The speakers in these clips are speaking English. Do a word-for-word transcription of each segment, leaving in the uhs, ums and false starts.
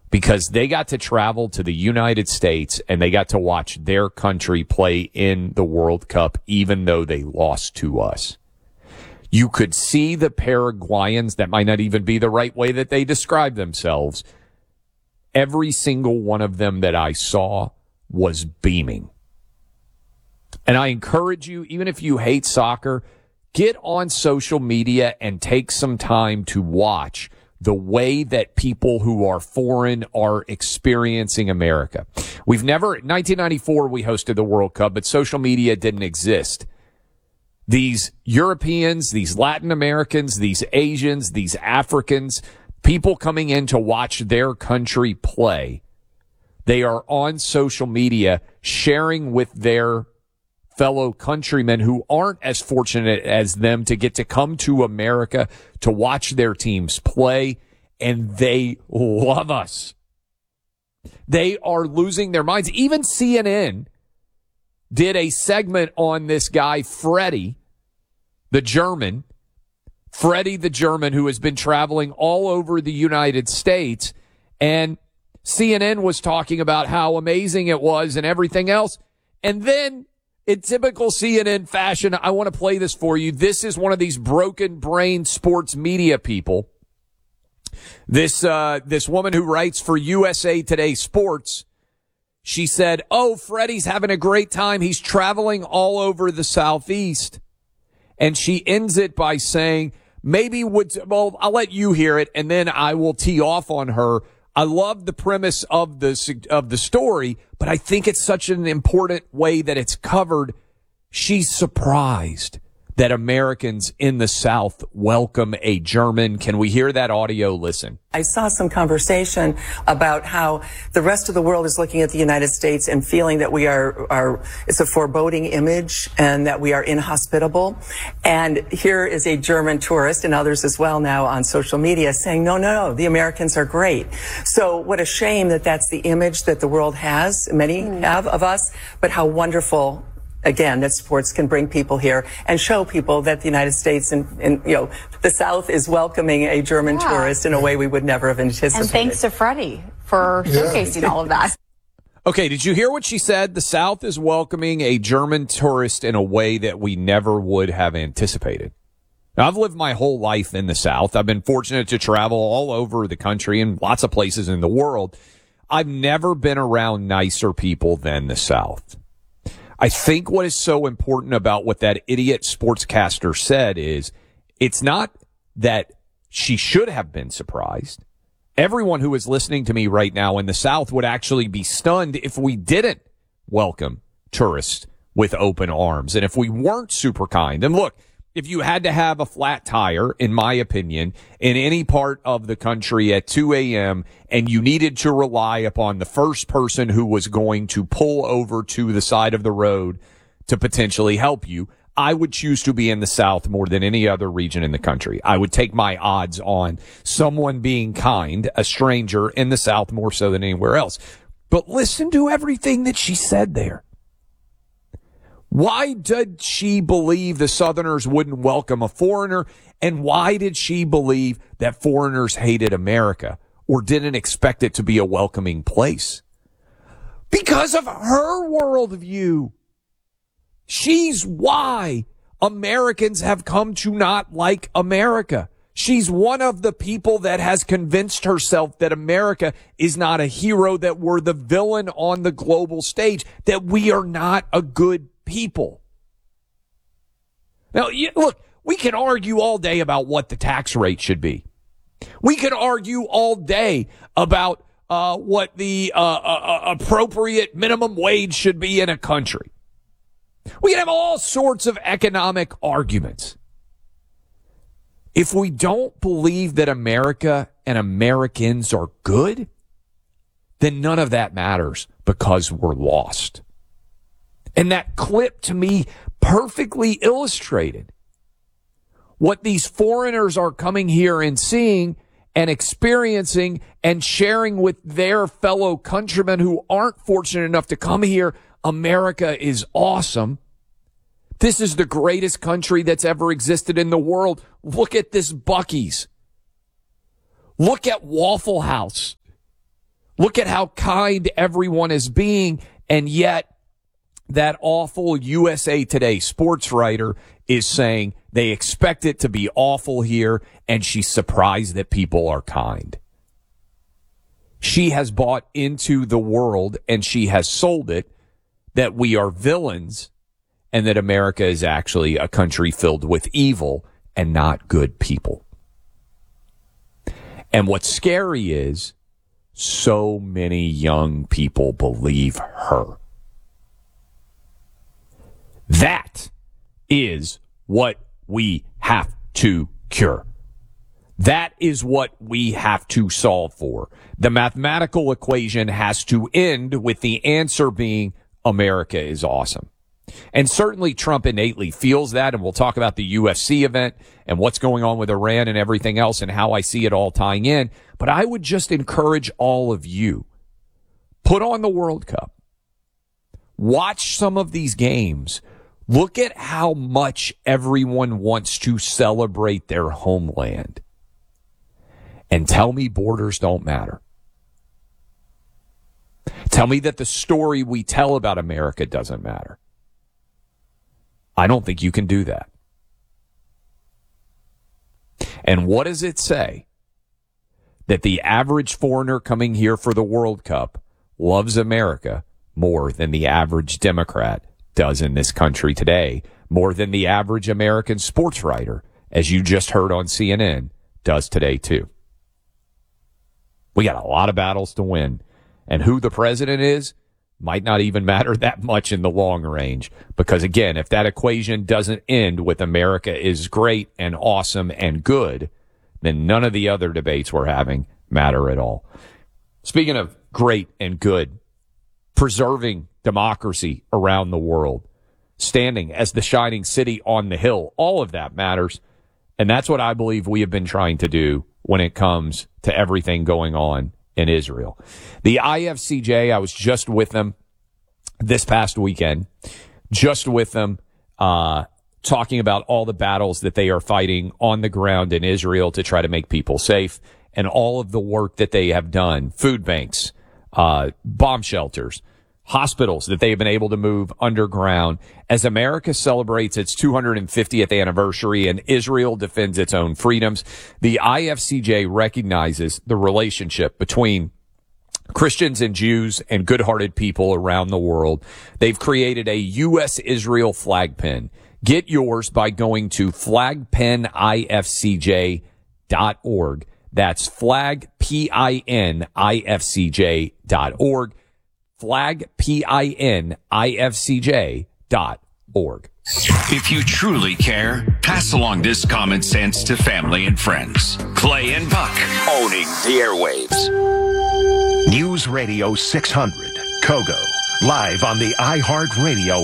because they got to travel to the United States and they got to watch their country play in the World Cup, even though they lost to us. You could see the Paraguayans, that might not even be the right way that they describe themselves. Every single one of them that I saw was beaming. And I encourage you, even if you hate soccer, get on social media and take some time to watch the way that people who are foreign are experiencing America. We've never, in nineteen ninety-four, we hosted the World Cup, but social media didn't exist. These Europeans, these Latin Americans, these Asians, these Africans, people coming in to watch their country play, they are on social media sharing with their fellow countrymen who aren't as fortunate as them to get to come to America to watch their teams play, and they love us. They are losing their minds. Even C N N did a segment on this guy, Freddie, the German, Freddie the German, who has been traveling all over the United States, and C N N was talking about how amazing it was and everything else, and then in typical C N N fashion, I want to play this for you. This is one of these broken brain sports media people. This, uh, this woman who writes for U S A Today Sports, she said, oh, Freddie's having a great time. He's traveling all over the Southeast. And she ends it by saying, maybe would, well, I'll let you hear it and then I will tee off on her. I love the premise of the, of the story, but I think it's such an important way that it's covered. She's surprised that Americans in the South welcome a German. Can we hear that audio? Listen. I saw some conversation about how the rest of the world is looking at the United States and feeling that we are, are it's a foreboding image and that we are inhospitable. And here is a German tourist and others as well now on social media saying, no, no, no, the Americans are great. So what a shame that that's the image that the world has, many mm. have of us, but how wonderful again, that sports can bring people here and show people that the United States and, and you know, the South is welcoming a German yeah. tourist in a way we would never have anticipated. And thanks to Freddie for yeah. showcasing all of that. Okay, did you hear what she said? The South is welcoming a German tourist in a way that we never would have anticipated. Now, I've lived my whole life in the South. I've been fortunate to travel all over the country and lots of places in the world. I've never been around nicer people than the South. I think what is so important about what that idiot sportscaster said is it's not that she should have been surprised. Everyone who is listening to me right now in the South would actually be stunned if we didn't welcome tourists with open arms and if we weren't super kind. And look, if you had to have a flat tire, in my opinion, in any part of the country at two a.m. and you needed to rely upon the first person who was going to pull over to the side of the road to potentially help you, I would choose to be in the South more than any other region in the country. I would take my odds on someone being kind, a stranger in the South more so than anywhere else. But listen to everything that she said there. Why did she believe the Southerners wouldn't welcome a foreigner? And why did she believe that foreigners hated America or didn't expect it to be a welcoming place? Because of her worldview. She's why Americans have come to not like America. She's one of the people that has convinced herself that America is not a hero, that we're the villain on the global stage, that we are not a good people. Now, look, we can argue all day about what the tax rate should be. We can argue all day about uh, what the uh, uh, appropriate minimum wage should be in a country. We can have all sorts of economic arguments. If we don't believe that America and Americans are good, then none of that matters because we're lost. And that clip to me perfectly illustrated what these foreigners are coming here and seeing and experiencing and sharing with their fellow countrymen who aren't fortunate enough to come here. America is awesome. This is the greatest country that's ever existed in the world. Look at this Buc-ee's. Look at Waffle House. Look at how kind everyone is being, and yet that awful U S A Today sports writer is saying they expect it to be awful here, and she's surprised that people are kind. She has bought into the world, and she has sold it, that we are villains and that America is actually a country filled with evil and not good people. And what's scary is so many young people believe her. That is what we have to cure. That is what we have to solve for. The mathematical equation has to end with the answer being America is awesome. And certainly Trump innately feels that, and we'll talk about the U F C event and what's going on with Iran and everything else and how I see it all tying in. But I would just encourage all of you, put on the World Cup. Watch some of these games. Look at how much everyone wants to celebrate their homeland. And tell me borders don't matter. Tell me that the story we tell about America doesn't matter. I don't think you can do that. And what does it say? That the average foreigner coming here for the World Cup loves America more than the average Democrat does in this country today, more than the average American sports writer, as you just heard on C N N, does today too. We got a lot of battles to win, and who the president is might not even matter that much in the long range, because again, if that equation doesn't end with America is great and awesome and good, then none of the other debates we're having matter at all. Speaking of great and good, preserving democracy around the world, standing as the shining city on the hill, all of that matters. And that's what I believe we have been trying to do when it comes to everything going on in Israel. The I F C J, I was just with them this past weekend, just with them, uh, talking about all the battles that they are fighting on the ground in Israel to try to make people safe, and all of the work that they have done, food banks, uh, bomb shelters, hospitals that they have been able to move underground as America celebrates its two hundred fiftieth anniversary and Israel defends its own freedoms. The I F C J recognizes the relationship between Christians and Jews and good-hearted people around the world. They've created a U S Israel flag pin. Get yours by going to flag pin I F C J dot org. That's flag P I N I F C J dot org. flag P I N I F C J dot org. If you truly care, pass along this common sense to family and friends. Clay and Buck, owning the airwaves. News Radio six hundred, Kogo, live on the iHeartRadio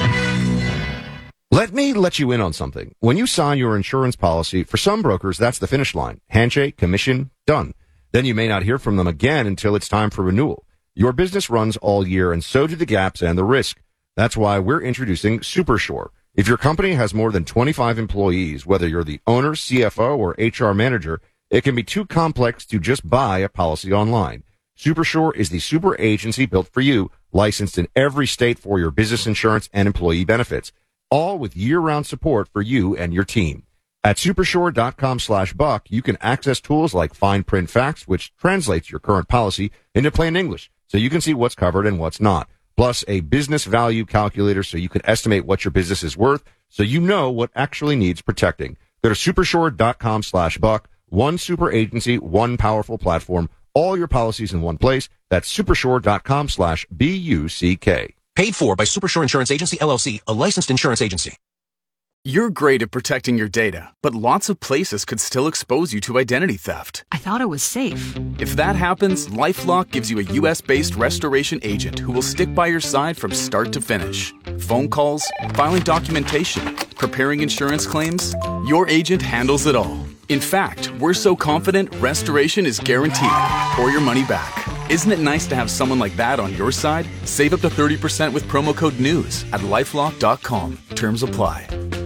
app. Let me let you in on something. When you sign your insurance policy, for some brokers, that's the finish line. Handshake, commission, done. Then you may not hear from them again until it's time for renewal. Your business runs all year, and so do the gaps and the risk. That's why we're introducing SuperSure. If your company has more than twenty-five employees, whether you're the owner, C F O, or H R manager, it can be too complex to just buy a policy online. SuperSure is the super agency built for you, licensed in every state for your business insurance and employee benefits, all with year-round support for you and your team. At supersure.com slash buck, you can access tools like fine print facts, which translates your current policy into plain English, so you can see what's covered and what's not. Plus a business value calculator so you can estimate what your business is worth, so you know what actually needs protecting. Go to supersure.com slash buck. One super agency, one powerful platform, all your policies in one place. That's supersure.com slash B U C K. Paid for by Supersure Insurance Agency, L L C, a licensed insurance agency. You're great at protecting your data, but lots of places could still expose you to identity theft. I thought it was safe. If that happens, LifeLock gives you a U S-based restoration agent who will stick by your side from start to finish. Phone calls, filing documentation, preparing insurance claims, your agent handles it all. In fact, we're so confident restoration is guaranteed or your money back. Isn't it nice to have someone like that on your side? Save up to thirty percent with promo code NEWS at lifelock dot com. Terms apply.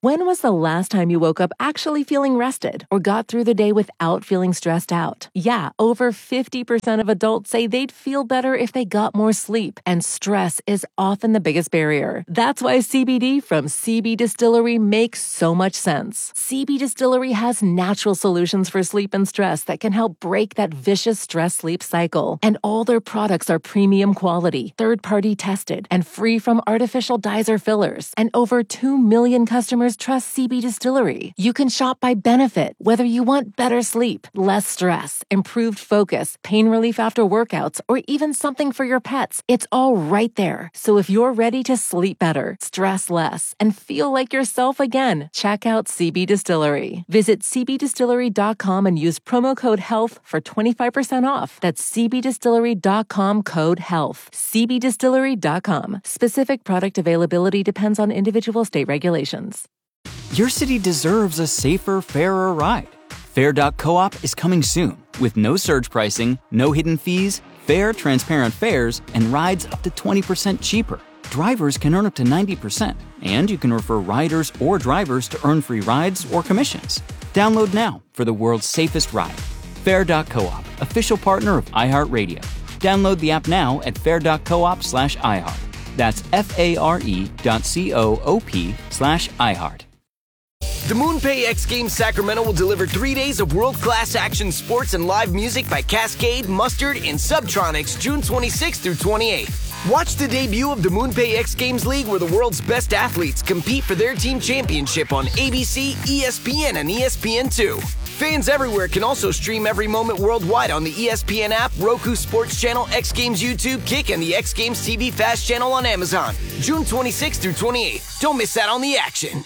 When was the last time you woke up actually feeling rested or got through the day without feeling stressed out? Yeah, over fifty percent of adults say they'd feel better if they got more sleep, and stress is often the biggest barrier. That's why C B D from C B Distillery makes so much sense. C B Distillery has natural solutions for sleep and stress that can help break that vicious stress-sleep cycle. And all their products are premium quality, third-party tested, and free from artificial dyes or fillers. And over two million customers trust C B Distillery. You can shop by benefit, whether you want better sleep, less stress, improved focus, pain relief after workouts, or even something for your pets. It's all right there. So if you're ready to sleep better, stress less, and feel like yourself again, check out C B Distillery. Visit c b distillery dot com and use promo code HEALTH for twenty-five percent off. That's c b distillery dot com code HEALTH. c b distillery dot com. Specific product availability depends on individual state regulations. Your city deserves a safer, fairer ride. Fair dot coop is coming soon with no surge pricing, no hidden fees, fair, transparent fares, and rides up to twenty percent cheaper. Drivers can earn up to ninety percent, and you can refer riders or drivers to earn free rides or commissions. Download now for the world's safest ride. Fair dot coop, official partner of iHeartRadio. Download the app now at fair dot coop slash iHeart. That's F-A-R-E dot C-O-O-P slash iHeart. The MoonPay X Games Sacramento will deliver three days of world-class action sports and live music by Cascade, Mustard, and Subtronics June twenty-sixth through twenty-eighth. Watch the debut of the MoonPay X Games League, where the world's best athletes compete for their team championship on A B C, E S P N, and E S P N two. Fans everywhere can also stream every moment worldwide on the E S P N app, Roku Sports Channel, X Games YouTube, Kick, and the X Games T V Fast Channel on Amazon. June twenty-sixth through twenty-eighth. Don't miss out on the action.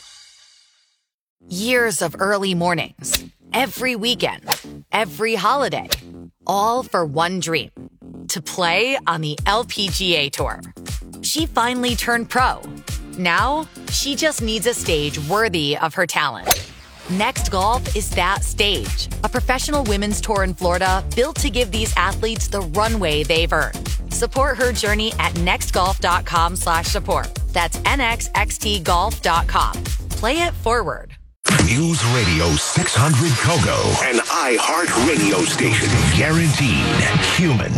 Years of early mornings, every weekend, every holiday, all for one dream, to play on the L P G A Tour. She finally turned pro. Now, she just needs a stage worthy of her talent. Next Golf is that stage, a professional women's tour in Florida built to give these athletes the runway they've earned. Support her journey at nextgolf.com slash support. That's N X X T golf dot com. Play it forward. News Radio six hundred Kogo, an iHeart radio station. Guaranteed human.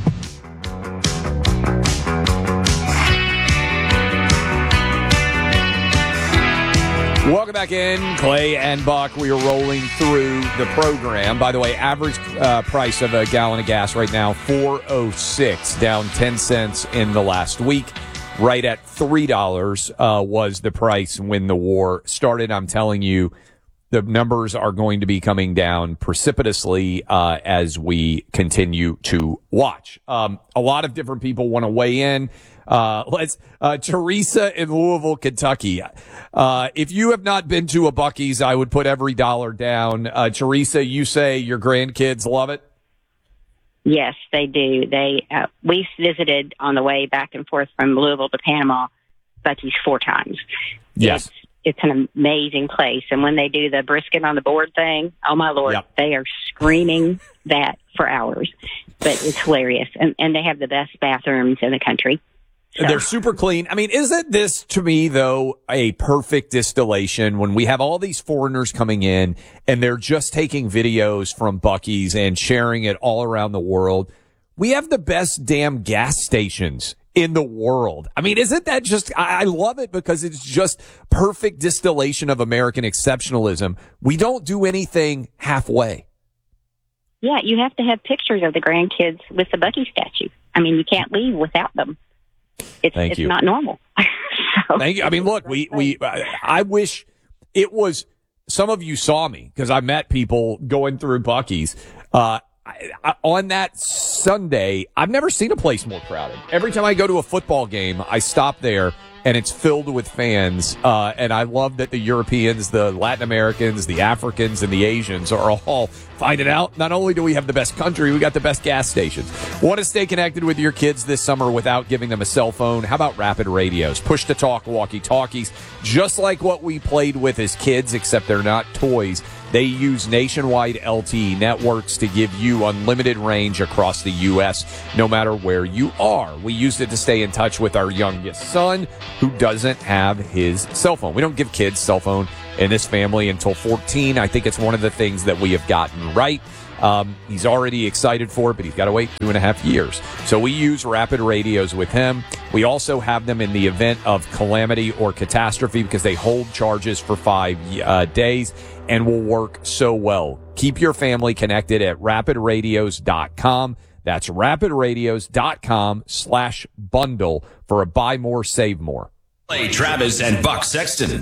Welcome back in. Clay and Buck. We are rolling through the program. By the way, average uh, price of a gallon of gas right now, four oh six, down ten cents in the last week. Right at three dollars uh, was the price when the war started. I'm telling you, the numbers are going to be coming down precipitously uh, as we continue to watch. Um, a lot of different people want to weigh in. Uh, let's, uh, Teresa in Louisville, Kentucky. Uh, if you have not been to a Buc-ee's, I would put every dollar down. Uh, Teresa, you say your grandkids love it? Yes, they do. They uh, we visited on the way back and forth from Louisville to Panama, Buc-ee's four times. Yes. It's, it's an amazing place. And when they do the brisket on the board thing, oh, my Lord, yep. They are screaming that for hours. But it's hilarious. And, and they have the best bathrooms in the country. So. They're super clean. I mean, isn't this, to me, though, a perfect distillation when we have all these foreigners coming in and they're just taking videos from Buc-ee's and sharing it all around the world? We have the best damn gas stations in the world. I mean, isn't that just, I, I love it because it's just perfect distillation of American exceptionalism. We don't do anything halfway. Yeah, you have to have pictures of the grandkids with the Buc-ee statue. I mean, you can't leave without them. It's, Thank it's you. not normal. so, Thank you. I mean, look, we, we, I wish it was, some of you saw me because I met people going through Buc-ee's. Uh, I, I, on that Sunday, I've never seen a place more crowded. Every time I go to a football game, I stop there and it's filled with fans. Uh, and I love that the Europeans, the Latin Americans, the Africans, and the Asians are all finding out. Not only do we have the best country, we got the best gas stations. Want to stay connected with your kids this summer without giving them a cell phone? How about Rapid Radios? Push to talk walkie-talkies, just like what we played with as kids, except they're not toys. They use nationwide L T E networks to give you unlimited range across the U S, no matter where you are. We used it to stay in touch with our youngest son, who doesn't have his cell phone. We don't give kids cell phone in this family until fourteen. I think it's one of the things that we have gotten right. Um, he's already excited for it, but he's got to wait two and a half years. So we use Rapid Radios with him. We also have them in the event of calamity or catastrophe because they hold charges for five uh, days and will work so well. Keep your family connected at rapid radios dot com. That's rapid radios dot com slash bundle for a buy more, save more. Play Travis and Buck Sexton.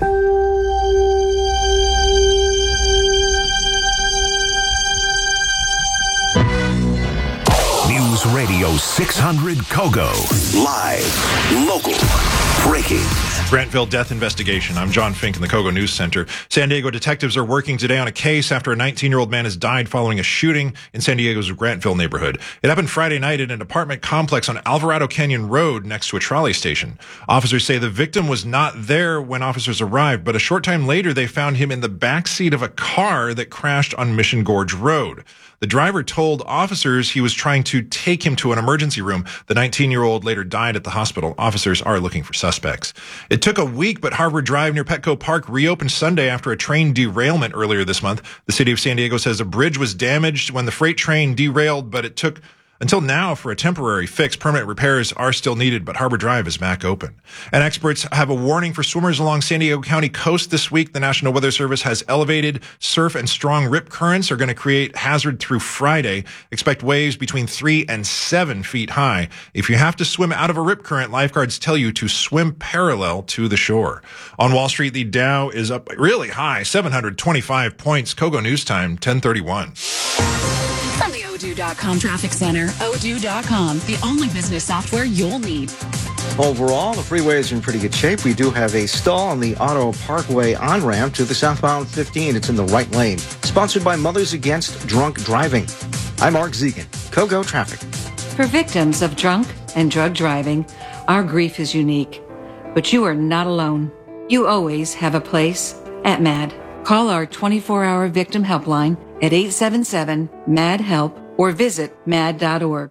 News Radio six hundred Kogo. Live, local, breaking. Grantville death investigation. I'm John Fink in the Kogo News Center. San Diego detectives are working today on a case after a nineteen-year-old man has died following a shooting in San Diego's Grantville neighborhood. It happened Friday night in an apartment complex on Alvarado Canyon Road next to a trolley station. Officers say the victim was not there when officers arrived, but a short time later they found him in the backseat of a car that crashed on Mission Gorge Road. The driver told officers he was trying to take him to an emergency room. The nineteen-year-old later died at the hospital. Officers are looking for suspects. It took a week, but Harbor Drive near Petco Park reopened Sunday after a train derailment earlier this month. The city of San Diego says a bridge was damaged when the freight train derailed, but it took until now for a temporary fix. Permanent repairs are still needed, but Harbor Drive is back open. And experts have a warning for swimmers along San Diego County coast this week. The National Weather Service has elevated surf and strong rip currents are going to create hazard through Friday. Expect waves between three and seven feet high. If you have to swim out of a rip current, lifeguards tell you to swim parallel to the shore. On Wall Street, the Dow is up really high, seven hundred twenty-five points. Kogo News Time, ten thirty-one. From the Odoo dot com Traffic Center, Odoo dot com, the only business software you'll need. Overall, the freeway is in pretty good shape. We do have a stall on the Auto Parkway on-ramp to the southbound fifteen. It's in the right lane. Sponsored by Mothers Against Drunk Driving. I'm Mark Zegan, Kogo Traffic. For victims of drunk and drug driving, our grief is unique. But you are not alone. You always have a place at M A D. Call our twenty-four hour victim helpline at eight seven seven, M A D, HELP or visit mad dot org.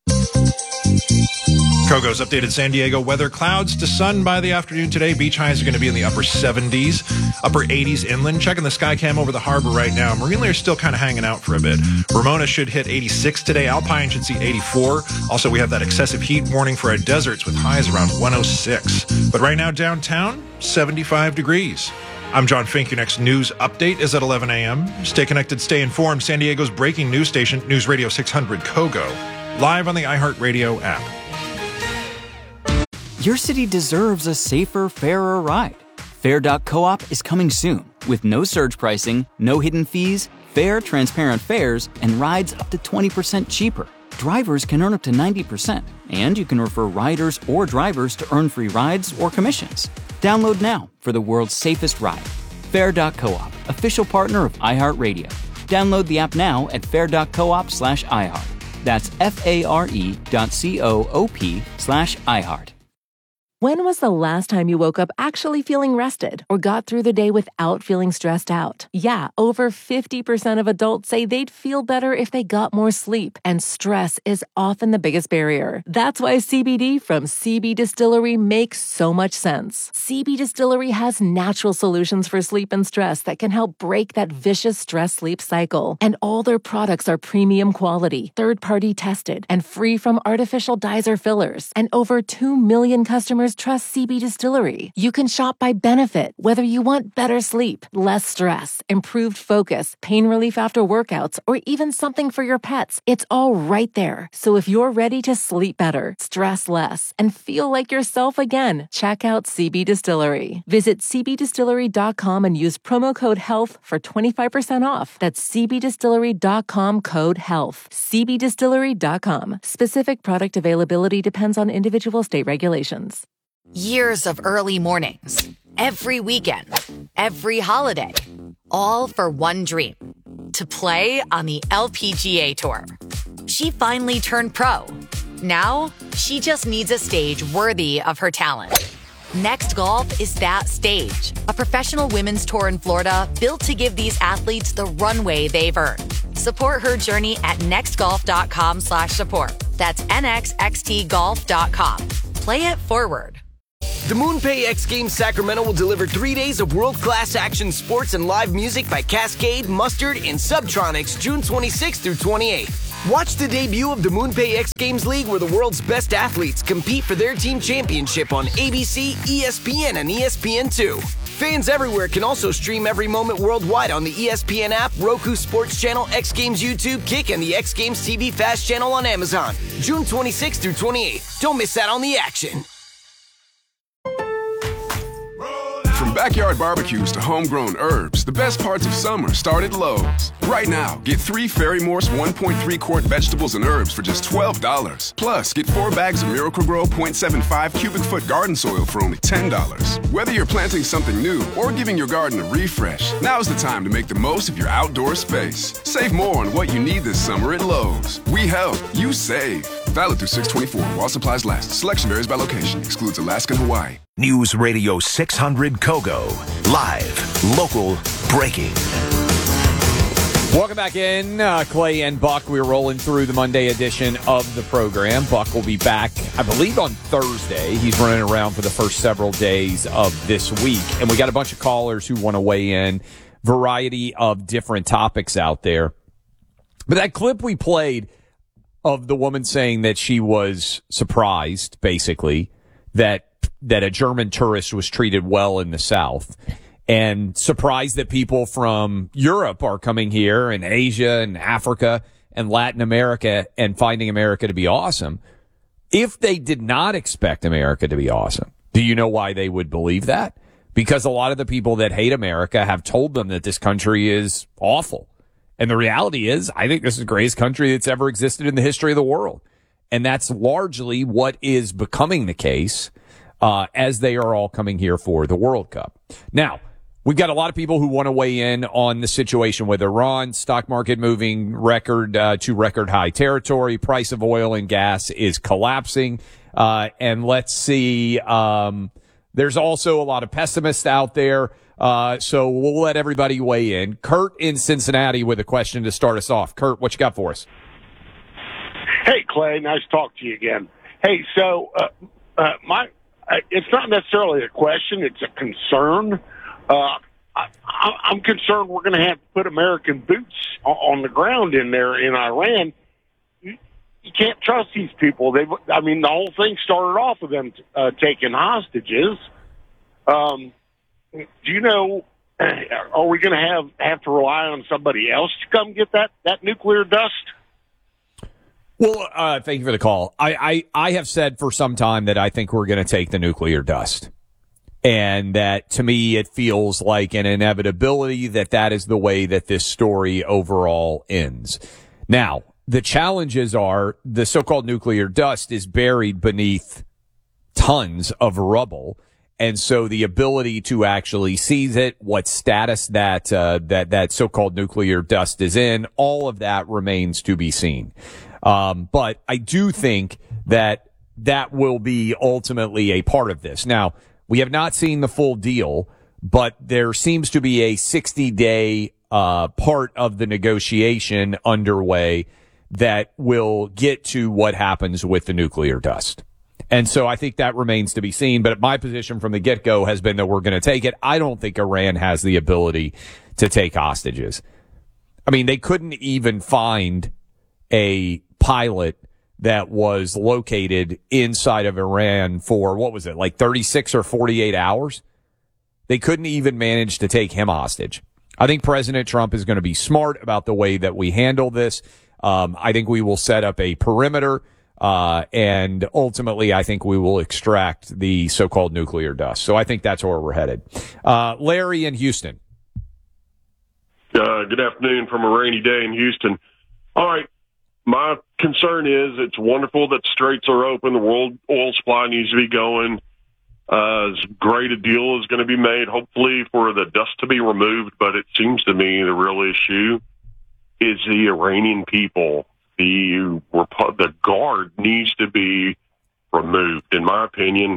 Kogo's updated San Diego weather. Clouds to sun by the afternoon today. Beach highs are going to be in the upper seventies, upper eighties inland. Checking the Skycam over the harbor right now. Marine Layer still kind of hanging out for a bit. Ramona should hit eighty-six today. Alpine should see eighty-four. Also, we have that excessive heat warning for our deserts with highs around one oh six. But right now downtown, seventy-five degrees. I'm John Fink. Your next news update is at eleven a.m. Stay connected, stay informed. San Diego's breaking news station, News Radio six hundred Kogo. Live on the iHeartRadio app. Your city deserves a safer, fairer ride. Fair dot coop is coming soon with no surge pricing, no hidden fees, fair, transparent fares, and rides up to twenty percent cheaper. Drivers can earn up to ninety percent, and you can refer riders or drivers to earn free rides or commissions. Download now for the world's safest ride. Fair dot coop, official partner of iHeartRadio. Download the app now at fair dot coop slash iHeart. That's F-A-R-E dot C-O-O-P slash iHeart. When was the last time you woke up actually feeling rested or got through the day without feeling stressed out? Yeah, over fifty percent of adults say they'd feel better if they got more sleep, and stress is often the biggest barrier. That's why C B D from C B Distillery makes so much sense. C B Distillery has natural solutions for sleep and stress that can help break that vicious stress-sleep cycle. And all their products are premium quality, third-party tested, and free from artificial dyes or fillers. And over two million customers trust C B Distillery. You can shop by benefit, whether you want better sleep, less stress, improved focus, pain relief after workouts, or even something for your pets. It's all right there. So if you're ready to sleep better, stress less, and feel like yourself again, check out C B Distillery. Visit c b distillery dot com and use promo code HEALTH for twenty-five percent off. That's c b distillery dot com code HEALTH. c b distillery dot com. Specific product availability depends on individual state regulations. Years of early mornings, every weekend, every holiday, all for one dream, to play on the L P G A Tour. She finally turned pro. Now, she just needs a stage worthy of her talent. Next Golf is that stage, a professional women's tour in Florida built to give these athletes the runway they've earned. Support her journey at nextgolf.com slash support. That's N X X T golf dot com. Play it forward. The MoonPay X Games Sacramento will deliver three days of world-class action sports and live music by Cascade, Mustard, and Subtronics June twenty-sixth through twenty-eighth. Watch the debut of the MoonPay X Games League where the world's best athletes compete for their team championship on A B C, E S P N, and E S P N two. Fans everywhere can also stream every moment worldwide on the E S P N app, Roku Sports Channel, X Games YouTube, Kick, and the X Games T V Fast Channel on Amazon. June twenty-sixth through twenty-eighth. Don't miss out on the action. From backyard barbecues to homegrown herbs, the best parts of summer start at Lowe's. Right now, get three Ferry Morse one point three quart vegetables and herbs for just twelve dollars. Plus, get four bags of Miracle-Gro point seven five cubic foot garden soil for only ten dollars. Whether you're planting something new or giving your garden a refresh, now's the time to make the most of your outdoor space. Save more on what you need this summer at Lowe's. We help, you save. Valid through six twenty-four while supplies last. Selection varies by location. Excludes Alaska and Hawaii. News Radio six hundred Kogo. Live, local, breaking. Welcome back in. Uh, Clay and Buck, we're rolling through the Monday edition of the program. Buck will be back, I believe, on Thursday. He's running around for the first several days of this week. And we got a bunch of callers who want to weigh in. Variety of different topics out there. But that clip we played of the woman saying that she was surprised, basically, that that a German tourist was treated well in the South, and surprised that people from Europe are coming here and Asia and Africa and Latin America and finding America to be awesome. If they did not expect America to be awesome, do you know why they would believe that? Because a lot of the people that hate America have told them that this country is awful. And the reality is, I think this is the greatest country that's ever existed in the history of the world. And that's largely what is becoming the case uh, as they are all coming here for the World Cup. Now, we've got a lot of people who want to weigh in on the situation with Iran, stock market moving record uh, to record high territory, price of oil and gas is collapsing. Uh, and let's see, um, there's also a lot of pessimists out there. Uh, so we'll let everybody weigh in. Kurt in Cincinnati with a question to start us off. Kurt, what you got for us? Hey, Clay, nice to talk to you again. Hey, so uh, uh, my uh, it's not necessarily a question; it's a concern. Uh, I, I, I'm concerned we're going to have to put American boots on the ground in there in Iran. You, you can't trust these people. They, I mean, the whole thing started off with them uh, taking hostages. Um, do you know? Are we going to have have to rely on somebody else to come get that that nuclear dust? Well, uh, thank you for the call. I, I, I have said for some time that I think we're going to take the nuclear dust. And that, to me, it feels like an inevitability that that is the way that this story overall ends. Now, the challenges are the so-called nuclear dust is buried beneath tons of rubble. And so the ability to actually seize it, what status that, uh, that, that so-called nuclear dust is in, all of that remains to be seen. Um, but I do think that that will be ultimately a part of this. Now, we have not seen the full deal, but there seems to be a sixty day, uh, part of the negotiation underway that will get to what happens with the nuclear dust. And so I think that remains to be seen. But my position from the get-go has been that we're going to take it. I don't think Iran has the ability to take hostages. I mean, they couldn't even find a pilot that was located inside of Iran for, what was it, like thirty-six or forty-eight hours? They couldn't even manage to take him hostage. I think President Trump is going to be smart about the way that we handle this. Um, I think we will set up a perimeter. Uh, and ultimately, I think we will extract the so-called nuclear dust. So I think that's where we're headed. Uh, Larry in Houston. Uh, good afternoon from a rainy day in Houston. All right. My concern is it's wonderful that straits are open. The world oil supply needs to be going. Uh, as great a deal is going to be made, hopefully, for the dust to be removed. But it seems to me the real issue is the Iranian people. The the guard needs to be removed, in my opinion.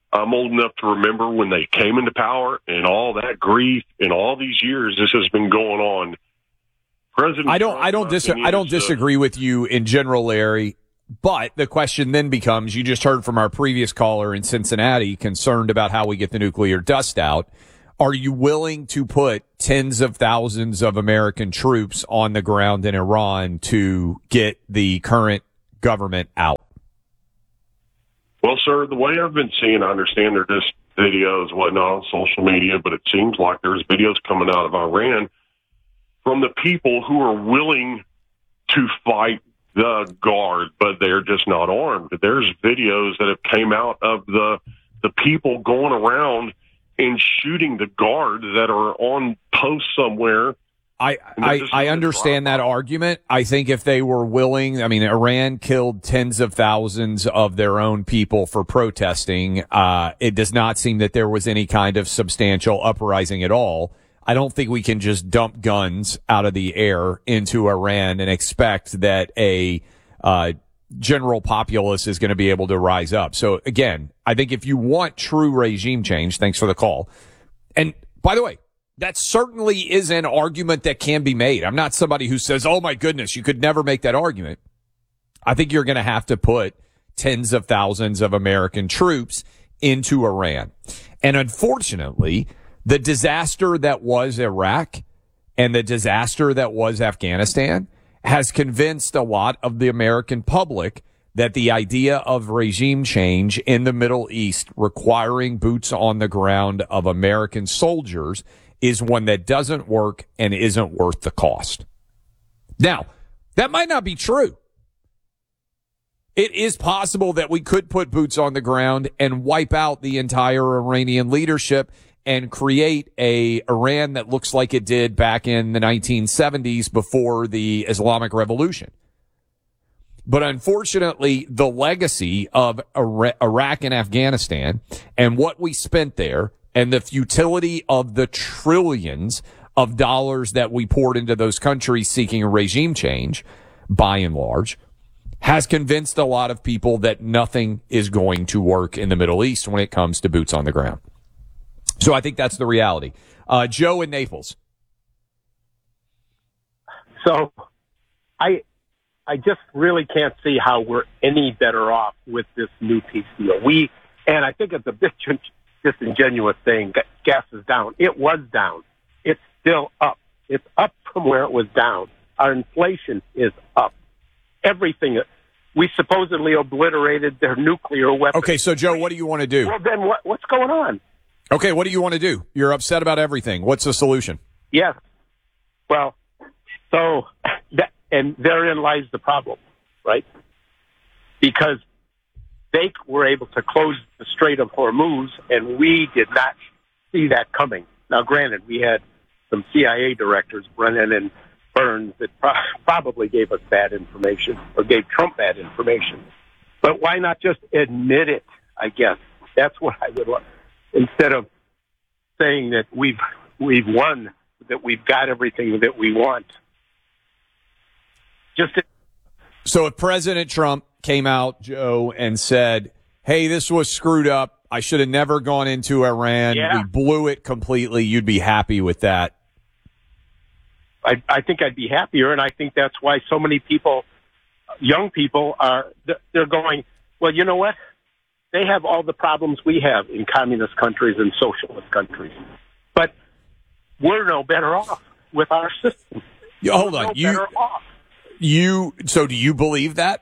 I'm old enough to remember when they came into power and all that grief and all these years this has been going on. President I don't Trump, I don't dis- I don't disagree with you in general, Larry. But the question then becomes, you just heard from our previous caller in Cincinnati concerned about how we get the nuclear dust out. Are you willing to put tens of thousands of American troops on the ground in Iran to get the current government out? Well, sir, the way I've been seeing, I understand they're just videos, whatnot, on social media, but it seems like there's videos coming out of Iran from the people who are willing to fight the guard, but they're just not armed. There's videos that have came out of the the people going around and shooting the guard that are on post somewhere. I, I, I understand that argument. I think if they were willing, I mean, Iran killed tens of thousands of their own people for protesting. Uh, it does not seem that there was any kind of substantial uprising at all. I don't think we can just dump guns out of the air into Iran and expect that a uh, general populace is going to be able to rise up. So, again, I think if you want true regime change, thanks for the call. And, by the way, that certainly is an argument that can be made. I'm not somebody who says, oh, my goodness, you could never make that argument. I think you're going to have to put tens of thousands of American troops into Iran. And, unfortunately, the disaster that was Iraq and the disaster that was Afghanistan has convinced a lot of the American public that the idea of regime change in the Middle East requiring boots on the ground of American soldiers is one that doesn't work and isn't worth the cost. Now, that might not be true. It is possible that we could put boots on the ground and wipe out the entire Iranian leadership and create a Iran that looks like it did back in the nineteen seventies before the Islamic Revolution. But unfortunately, the legacy of Iraq and Afghanistan and what we spent there and the futility of the trillions of dollars that we poured into those countries seeking a regime change, by and large, has convinced a lot of people that nothing is going to work in the Middle East when it comes to boots on the ground. So I think that's the reality. Uh, Joe in Naples. So I I just really can't see how we're any better off with this new peace deal. We, and I think it's a bit disingenuous saying gas is down. It was down. It's still up. It's up from where it was down. Our inflation is up. Everything. We supposedly obliterated their nuclear weapons. Okay, so Joe, what do you want to do? Well, then what, what's going on? Okay, what do you want to do? You're upset about everything. What's the solution? Yes. Well, so, that, and therein lies the problem, right? Because they were able to close the Strait of Hormuz, and we did not see that coming. Now, granted, we had some C I A directors, Brennan and Burns, that pro- probably gave us bad information or gave Trump bad information. But why not just admit it, I guess? That's what I would like. Instead of saying that we've we've won, that we've got everything that we want. Just to- so if President Trump came out, Joe, and said, hey, this was screwed up, I should have never gone into Iran, yeah. we blew it completely, you'd be happy with that? I, I think I'd be happier, and I think that's why so many people, young people, are they're going, well, you know what? They have all the problems we have in communist countries and socialist countries. But we're no better off with our system. Yeah, hold we're on. No you, better off. you, so do you believe that?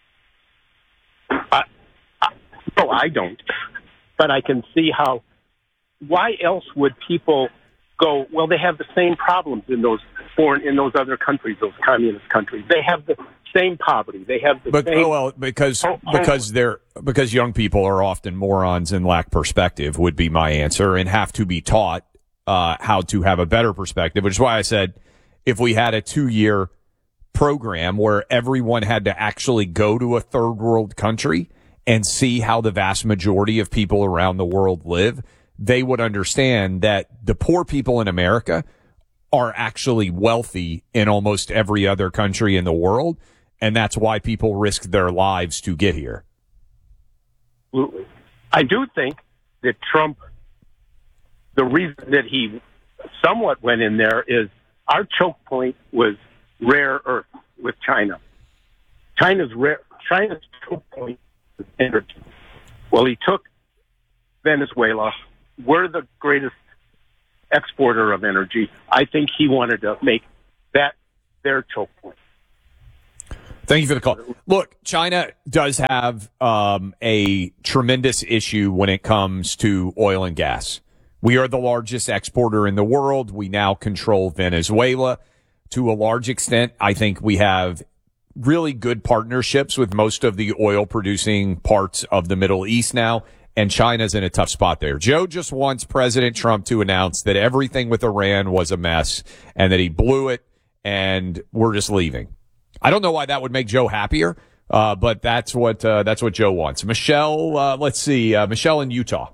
I, I, no, I don't. But I can see how, why else would people go, well, they have the same problems in those foreign, in those other countries, those communist countries. They have the same poverty. They have the but, same. Oh, well, because because they're because young people are often morons and lack perspective would be my answer, and have to be taught uh, how to have a better perspective. Which is why I said if we had a two-year program where everyone had to actually go to a third world country and see how the vast majority of people around the world live, they would understand that the poor people in America are actually wealthy in almost every other country in the world. And that's why people risk their lives to get here. Absolutely. I do think that Trump, the reason that he somewhat went in there is our choke point was rare earth with China. China's rare, China's choke point is energy. Well, he took Venezuela. We're the greatest exporter of energy. I think he wanted to make that their choke point. Thank you for the call. Look, China does have um, a tremendous issue when it comes to oil and gas. We are the largest exporter in the world. We now control Venezuela to a large extent. I think we have really good partnerships with most of the oil producing parts of the Middle East now, and China's in a tough spot there. Joe just wants President Trump to announce that everything with Iran was a mess and that he blew it and we're just leaving. I don't know why that would make Joe happier, uh, but that's what uh, that's what Joe wants. Michelle, uh, let's see, uh, Michelle in Utah.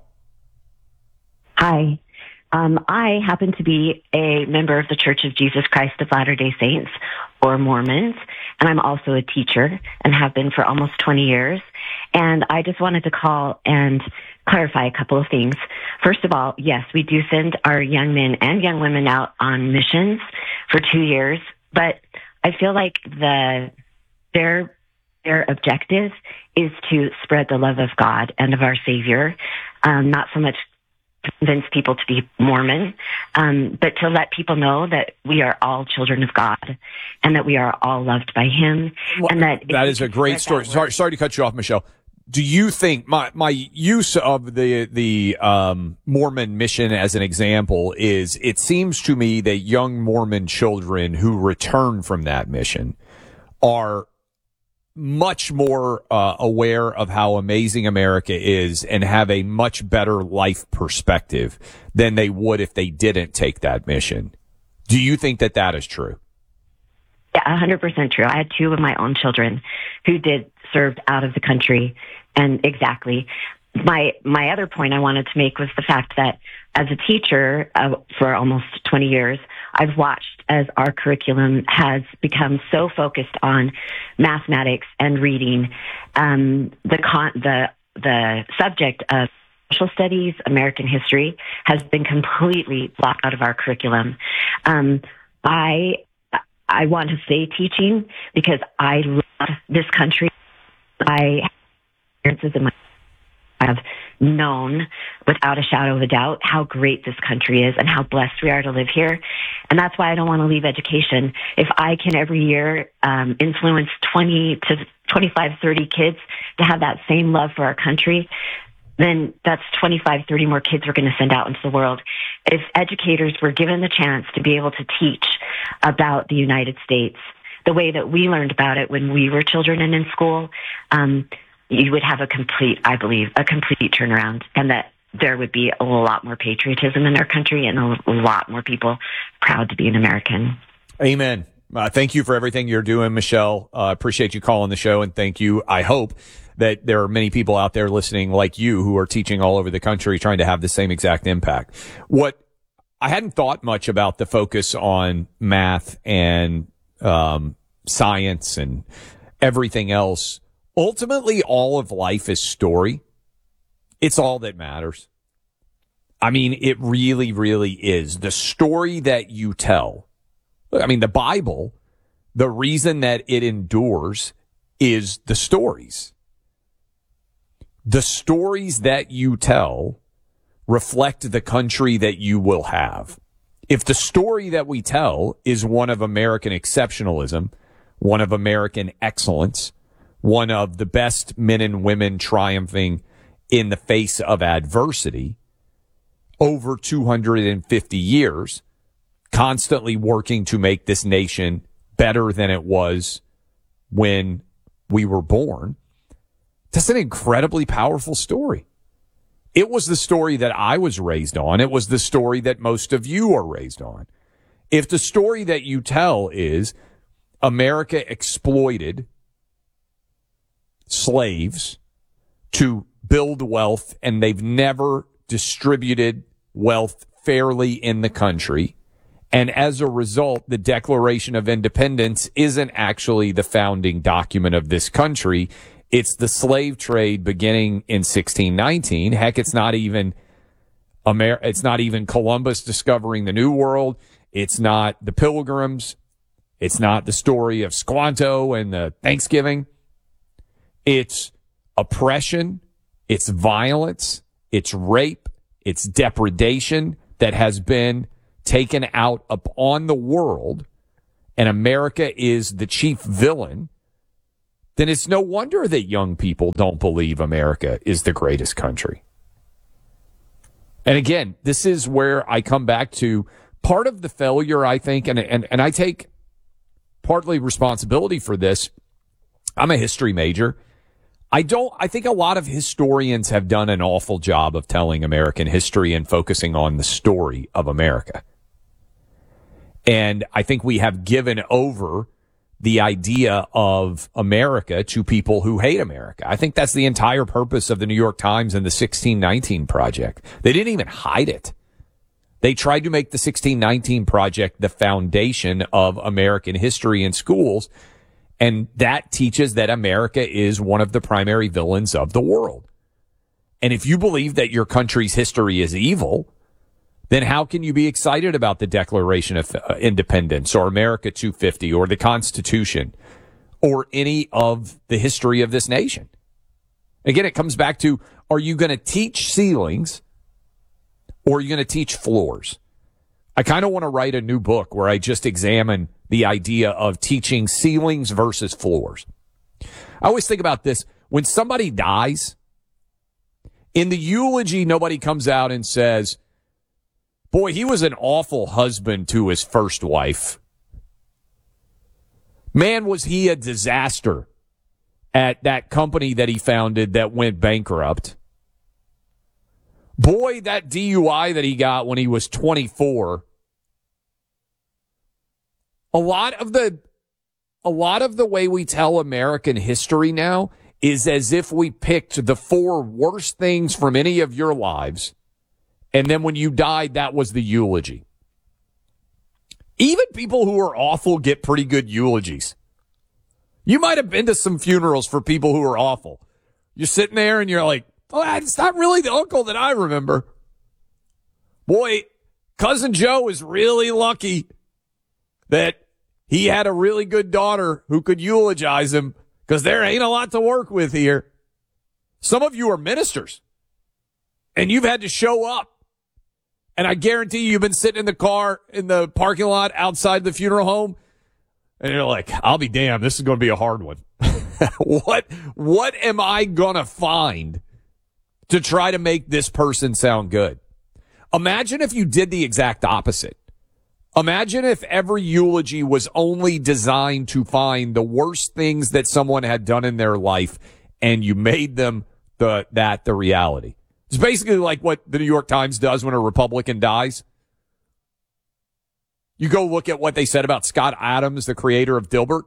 Hi. Um, I happen to be a member of the Church of Jesus Christ of Latter-day Saints, or Mormons, and I'm also a teacher and have been for almost twenty years. And I just wanted to call and clarify a couple of things. First of all, yes, we do send our young men and young women out on missions for two years, but I feel like the their their objective is to spread the love of God and of our Savior, um, not so much convince people to be Mormon, um, but to let people know that we are all children of God and that we are all loved by Him. Well, and that that is a great story. Sorry, sorry to cut you off, Michelle. Do you think my my use of the the um, Mormon mission as an example is, it seems to me that young Mormon children who return from that mission are much more uh, aware of how amazing America is and have a much better life perspective than they would if they didn't take that mission. Do you think that that is true? Yeah, one hundred percent true. I had two of my own children who did served out of the country, and exactly. My my other point I wanted to make was the fact that as a teacher uh, for almost twenty years, I've watched as our curriculum has become so focused on mathematics and reading. Um, the con- the the subject of social studies, American history, has been completely blocked out of our curriculum. Um, I I want to stay teaching because I love this country. I have experiences in my have known without a shadow of a doubt how great this country is and how blessed we are to live here. And that's why I don't want to leave education. If I can every year um, influence twenty to twenty-five, thirty kids to have that same love for our country, then that's twenty-five, thirty more kids we're going to send out into the world. If educators were given the chance to be able to teach about the United States the way that we learned about it when we were children and in school, um, you would have a complete, I believe, a complete turnaround, and that there would be a lot more patriotism in our country and a lot more people proud to be an American. Amen. Uh, thank you for everything you're doing, Michelle. I uh, appreciate you calling the show, and thank you. I hope that there are many people out there listening like you who are teaching all over the country trying to have the same exact impact. What I hadn't thought much about the focus on math and um, science and everything else. Ultimately, all of life is story. It's all that matters. I mean, it really, really is. The story that you tell. I mean, the Bible, the reason that it endures is the stories. The stories that you tell reflect the country that you will have. If the story that we tell is one of American exceptionalism, one of American excellence, one of the best men and women triumphing in the face of adversity over two hundred fifty years, constantly working to make this nation better than it was when we were born. That's an incredibly powerful story. It was the story that I was raised on. It was the story that most of you are raised on. If the story that you tell is America exploited slaves to build wealth and they've never distributed wealth fairly in the country, and as a result, the Declaration of Independence isn't actually the founding document of this country. It's the slave trade beginning in sixteen nineteen. Heck, it's not even Amer- it's not even Columbus discovering the New World. It's not the Pilgrims. It's not the story of Squanto and the Thanksgiving. It's oppression. It's violence. It's rape. It's depredation that has been taken out upon the world, and America is the chief villain. Then it's no wonder that young people don't believe America is the greatest country. And again, this is where I come back to part of the failure, I think, and, and, and I take partly responsibility for this. I'm a history major. I don't, I think a lot of historians have done an awful job of telling American history and focusing on the story of America. And I think we have given over the idea of America to people who hate America. I think that's the entire purpose of the New York Times and the sixteen nineteen Project. They didn't even hide it. They tried to make the sixteen nineteen Project the foundation of American history in schools, and that teaches that America is one of the primary villains of the world. And if you believe that your country's history is evil, then how can you be excited about the Declaration of Independence or America two fifty or the Constitution or any of the history of this nation? Again, it comes back to, are you going to teach ceilings or are you going to teach floors? I kind of want to write a new book where I just examine the idea of teaching ceilings versus floors. I always think about this. When somebody dies, in the eulogy, nobody comes out and says, boy, he was an awful husband to his first wife. Man, was he a disaster at that company that he founded that went bankrupt. Boy, that D U I that he got when he was twenty-four. A lot of the a lot of the way we tell American history now is as if we picked the four worst things from any of your lives, and then when you died, that was the eulogy. Even people who are awful get pretty good eulogies. You might have been to some funerals for people who are awful. You're sitting there and you're like, oh, it's not really the uncle that I remember. Boy, Cousin Joe is really lucky that he had a really good daughter who could eulogize him, because there ain't a lot to work with here. Some of you are ministers, and you've had to show up. And I guarantee you, you've been sitting in the car in the parking lot outside the funeral home, and you're like, I'll be damned, this is going to be a hard one. What, what am I going to find to try to make this person sound good? Imagine if you did the exact opposite. Imagine if every eulogy was only designed to find the worst things that someone had done in their life, and you made them the that the reality. It's basically like what the New York Times does when a Republican dies. You go look at what they said about Scott Adams, the creator of Dilbert,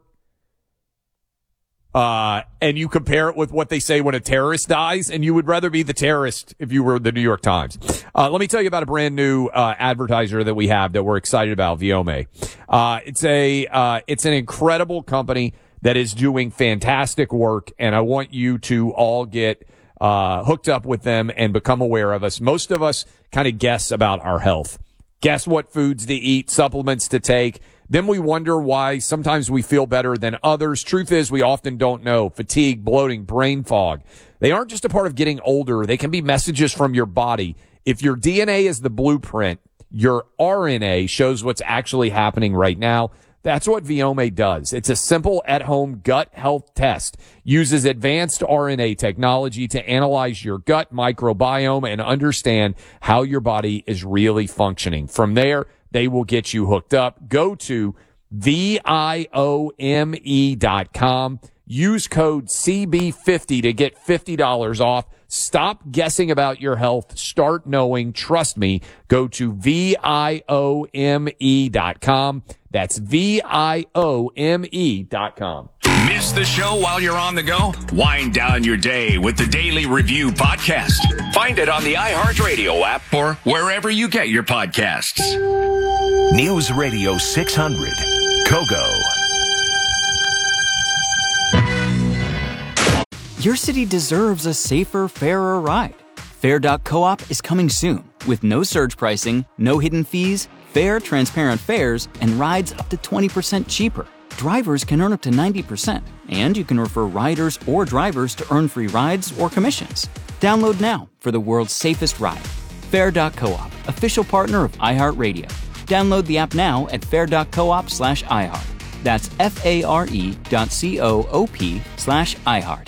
uh, and you compare it with what they say when a terrorist dies, and you would rather be the terrorist if you were the New York Times. Uh, let me tell you about a brand new uh, advertiser that we have that we're excited about, Viome. Uh, it's a uh, it's an incredible company that is doing fantastic work, and I want you to all get uh, hooked up with them and become aware of us. Most of us kind of guess about our health. Guess what foods to eat, supplements to take. Then we wonder why sometimes we feel better than others. Truth is, we often don't know. Fatigue, bloating, brain fog. They aren't just a part of getting older. They can be messages from your body. If your D N A is the blueprint, your R N A shows what's actually happening right now. That's what Viome does. It's a simple at-home gut health test. Uses advanced R N A technology to analyze your gut microbiome and understand how your body is really functioning. From there, they will get you hooked up. Go to V I O M E dot com. Use code C B fifty to get fifty dollars off. Stop guessing about your health. Start knowing. Trust me. Go to V I O M E dot com. That's V I O M E dot com. Miss the show while you're on the go? Wind down your day with the Daily Review podcast. Find it on the iHeartRadio app or wherever you get your podcasts. News Radio six hundred, Kogo. Your city deserves a safer, fairer ride. Fair dot coop is coming soon with no surge pricing, no hidden fees, fair, transparent fares, and rides up to twenty percent cheaper. Drivers can earn up to ninety percent, and you can refer riders or drivers to earn free rides or commissions. Download now for the world's safest ride. Fare dot coop, official partner of iHeartRadio. Download the app now at fare dot coop slash iHeart. That's F-A-R-E dot C-O-O-P slash iHeart.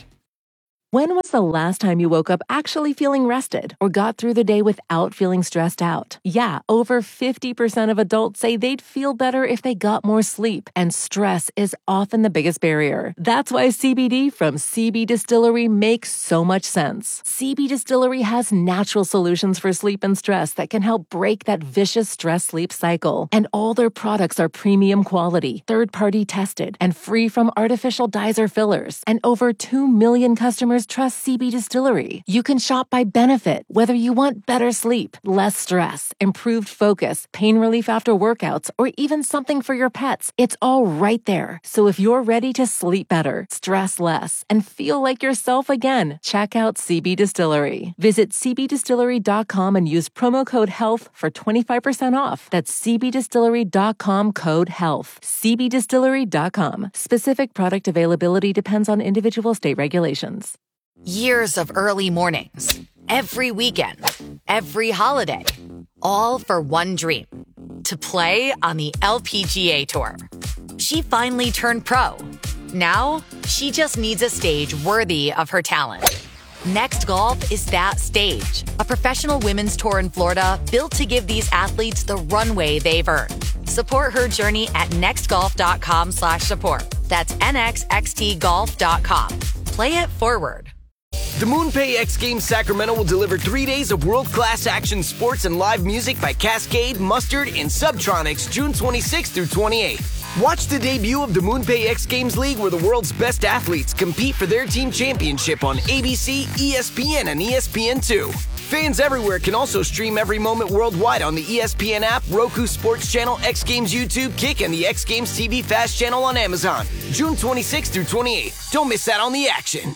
When was the last time you woke up actually feeling rested or got through the day without feeling stressed out? Yeah, over fifty percent of adults say they'd feel better if they got more sleep, and stress is often the biggest barrier. That's why C B D from C B Distillery makes so much sense. C B Distillery has natural solutions for sleep and stress that can help break that vicious stress-sleep cycle. And all their products are premium quality, third-party tested, and free from artificial dyes or fillers. And over two million customers trust C B Distillery. You can shop by benefit, whether you want better sleep, less stress, improved focus, pain relief after workouts, or even something for your pets. It's all right there. So if you're ready to sleep better, stress less, and feel like yourself again, check out C B Distillery. Visit c b distillery dot com and use promo code HEALTH for twenty-five percent off. That's c b distillery dot com code HEALTH. c b distillery dot com. Specific product availability depends on individual state regulations. Years of early mornings, every weekend, every holiday, all for one dream, to play on the L P G A Tour. She finally turned pro. Now, she just needs a stage worthy of her talent. Next Golf is that stage, a professional women's tour in Florida built to give these athletes the runway they've earned. Support her journey at nextgolf.com slash support. That's N X X T golf dot com. Play it forward. The MoonPay X Games Sacramento will deliver three days of world-class action sports and live music by Cascade, Mustard, and Subtronics June twenty-sixth through twenty-eighth. Watch the debut of the MoonPay X Games League, where the world's best athletes compete for their team championship on A B C, E S P N, and E S P N two. Fans everywhere can also stream every moment worldwide on the E S P N app, Roku Sports Channel, X Games YouTube, Kick, and the X Games T V Fast Channel on Amazon. June twenty-sixth through twenty-eighth. Don't miss out on the action.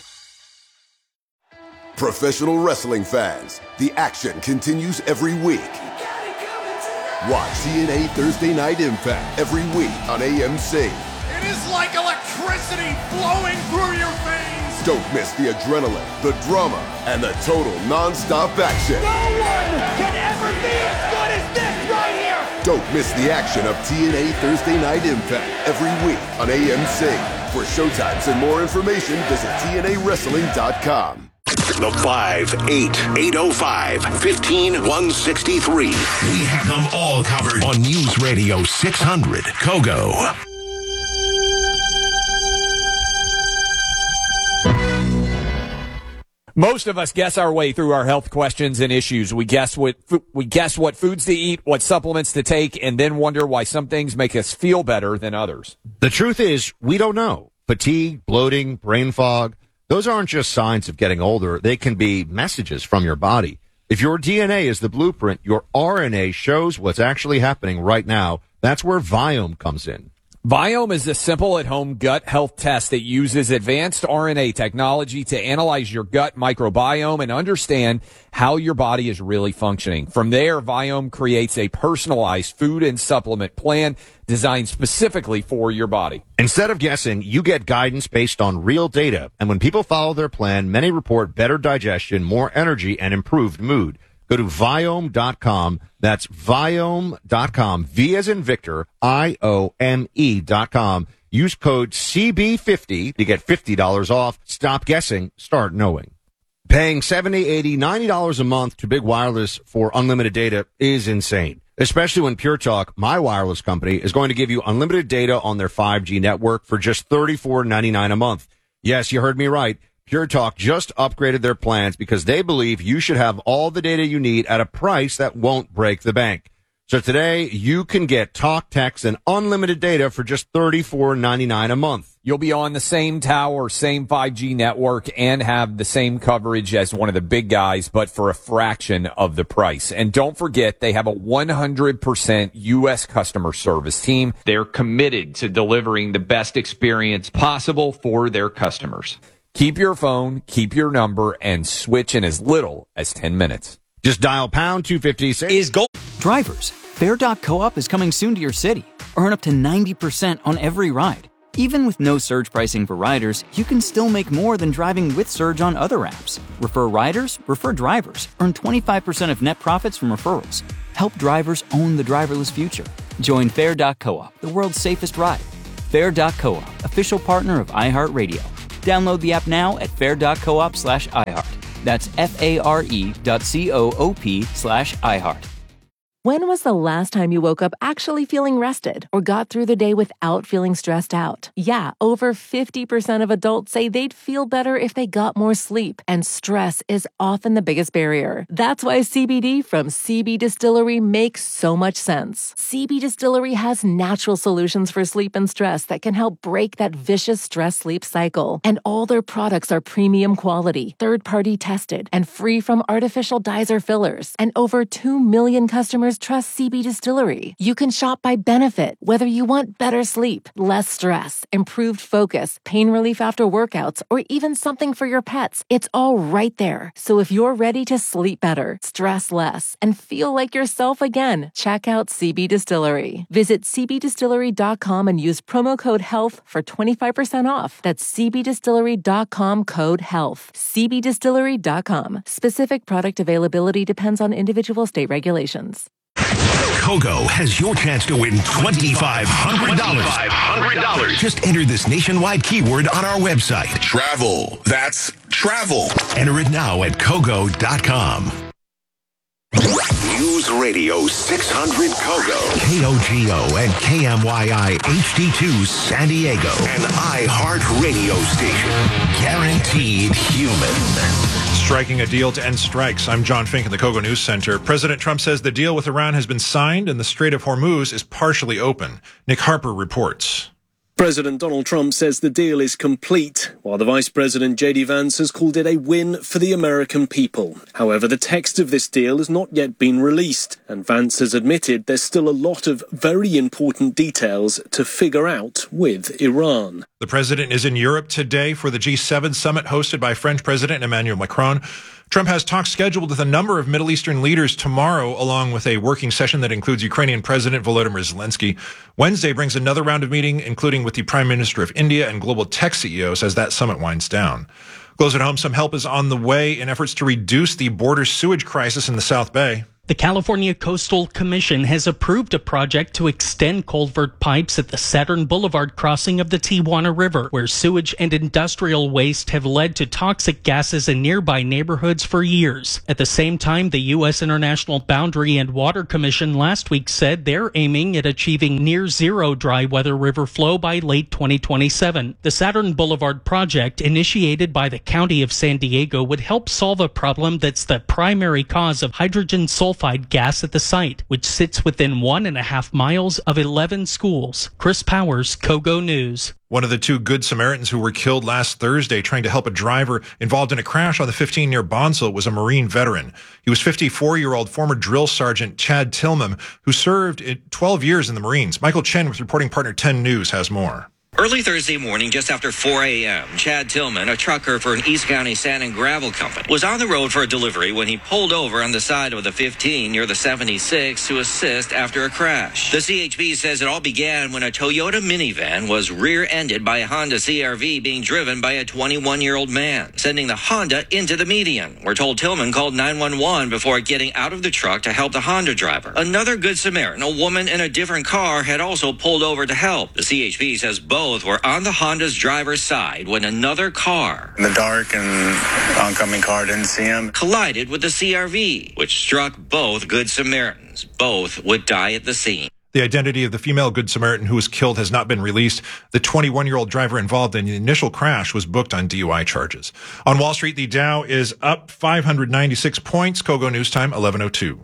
Professional wrestling fans, the action continues every week. Watch T N A Thursday Night Impact every week on A M C. It is like electricity flowing through your veins. Don't miss the adrenaline, the drama, and the total non-stop action. No one can ever be as good as this right here. Don't miss the action of T N A Thursday Night Impact every week on A M C. For showtimes and more information, visit T N A wrestling dot com. The five eight eight oh five fifteen one sixty-three. We have them all covered on News Radio six hundred Kogo. Most of us guess our way through our health questions and issues. We guess what we guess what foods to eat, what supplements to take, and then wonder why some things make us feel better than others. The truth is, we don't know. Fatigue, bloating, brain fog, those aren't just signs of getting older. They can be messages from your body. If your D N A is the blueprint, your R N A shows what's actually happening right now. That's where Viome comes in. Viome is a simple at-home gut health test that uses advanced R N A technology to analyze your gut microbiome and understand how your body is really functioning. From there, Viome creates a personalized food and supplement plan designed specifically for your body. Instead of guessing, you get guidance based on real data. And when people follow their plan, many report better digestion, more energy, and improved mood. Go to Viome dot com. That's Viome dot com. V as in Victor, I O M E dot com. Use code C B fifty to get fifty dollars off. Stop guessing. Start knowing. Paying seventy, eighty, ninety dollars a month to Big Wireless for unlimited data is insane. Especially when Pure Talk, my wireless company, is going to give you unlimited data on their five G network for just thirty-four ninety-nine a month. Yes, you heard me right. Pure Talk just upgraded their plans because they believe you should have all the data you need at a price that won't break the bank. So today, you can get talk, text, and unlimited data for just thirty-four ninety-nine a month. You'll be on the same tower, same five G network, and have the same coverage as one of the big guys, but for a fraction of the price. And don't forget, they have a one hundred percent U S customer service team. They're committed to delivering the best experience possible for their customers. Keep your phone, keep your number, and switch in as little as ten minutes. Just dial pound two fifty-six. Is gold. Drivers, Fair dot coop is coming soon to your city. Earn up to ninety percent on every ride. Even with no surge pricing for riders, you can still make more than driving with Surge on other apps. Refer riders, refer drivers. Earn twenty-five percent of net profits from referrals. Help drivers own the driverless future. Join Fair dot coop, the world's safest ride. Fair dot coop, official partner of iHeartRadio. Download the app now at fair dot coop slash iHeart. That's F-A-R-E dot C-O-O-P slash iHeart. When was the last time you woke up actually feeling rested or got through the day without feeling stressed out? Yeah, over fifty percent of adults say they'd feel better if they got more sleep, and stress is often the biggest barrier. That's why C B D from C B Distillery makes so much sense. C B Distillery has natural solutions for sleep and stress that can help break that vicious stress-sleep cycle. And all their products are premium quality, third-party tested, and free from artificial dyes or fillers. And over two million customers trust C B Distillery. You can shop by benefit, whether you want better sleep, less stress, improved focus, pain relief after workouts, or even something for your pets. It's all right there. So if you're ready to sleep better, stress less, and feel like yourself again, check out C B Distillery. Visit c b distillery dot com and use promo code HEALTH for twenty-five percent off. That's c b distillery dot com code HEALTH. c b distillery dot com. Specific product availability depends on individual state regulations. Kogo has your chance to win twenty-five hundred dollars. twenty-five hundred dollars. Just enter this nationwide keyword on our website. Travel. That's travel. Enter it now at Kogo dot com. News Radio six hundred Kogo. K O G O and K M Y I H D two San Diego. An iHeart radio station. Guaranteed human. Striking a deal to end strikes. I'm John Fink in the Kogo News Center. President Trump says the deal with Iran has been signed and the Strait of Hormuz is partially open. Nick Harper reports. President Donald Trump says the deal is complete, while the Vice President J D Vance has called it a win for the American people. However, the text of this deal has not yet been released, and Vance has admitted there's still a lot of very important details to figure out with Iran. The president is in Europe today for the G seven summit hosted by French President Emmanuel Macron. Trump has talks scheduled with a number of Middle Eastern leaders tomorrow, along with a working session that includes Ukrainian President Volodymyr Zelensky. Wednesday brings another round of meeting, including with the Prime Minister of India and global tech C E Os as that summit winds down. Close at home, some help is on the way in efforts to reduce the border sewage crisis in the South Bay. The California Coastal Commission has approved a project to extend culvert pipes at the Saturn Boulevard crossing of the Tijuana River, where sewage and industrial waste have led to toxic gases in nearby neighborhoods for years. At the same time, the U S International Boundary and Water Commission last week said they're aiming at achieving near zero dry weather river flow by late twenty twenty-seven. The Saturn Boulevard project, initiated by the County of San Diego, would help solve a problem that's the primary cause of hydrogen sulfide gas at the site, which sits within one and a half miles of eleven schools. Chris Powers, Kogo News. One of the two Good Samaritans who were killed last Thursday trying to help a driver involved in a crash on the fifteen near Bonsall was a Marine veteran. He was fifty-four-year-old former drill sergeant Chad Tillman, who served twelve years in the Marines. Michael Chen with reporting partner ten News has more. Early Thursday morning, just after four a.m., Chad Tillman, a trucker for an East County sand and gravel company, was on the road for a delivery when he pulled over on the side of the fifteen near the seventy-six to assist after a crash. The C H P says it all began when a Toyota minivan was rear-ended by a Honda C R V being driven by a twenty-one-year-old man, sending the Honda into the median. We're told Tillman called nine one one before getting out of the truck to help the Honda driver. Another Good Samaritan, a woman in a different car, had also pulled over to help. The C H P says both Both were on the Honda's driver's side when another car, in the dark and oncoming car didn't see him, collided with the C R V, which struck both Good Samaritans. Both would die at the scene. The identity of the female Good Samaritan who was killed has not been released. The twenty-one-year-old driver involved in the initial crash was booked on D U I charges. On Wall Street, the Dow is up five hundred ninety-six points. Kogo News Time, eleven oh two.